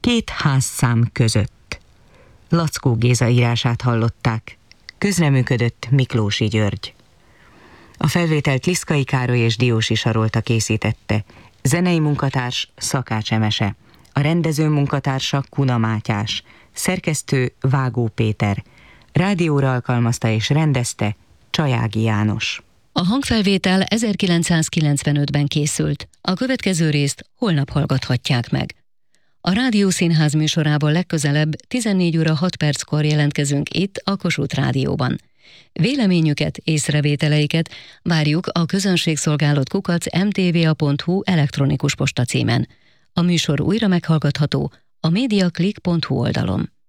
Két házszám között. Lackó Géza írását hallották. Közreműködött Miklósi György. A felvételt Liszkai Károly és Diósi Sarolta készítette. Zenei munkatárs Szakács Emese. A rendező munkatársa Kuna Mátyás. Szerkesztő Vágó Péter. Rádióra alkalmazta és rendezte Csajági János. A hangfelvétel 1995-ben készült. A következő részt holnap hallgathatják meg. A Rádiószínház műsorában legközelebb 14 óra 6 perckor jelentkezünk itt a Kossuth Rádióban. Véleményüket, észrevételeiket várjuk a közönségszolgálat@mtva.hu elektronikus postacímen. A műsor újra meghallgatható a mediaclick.hu oldalon.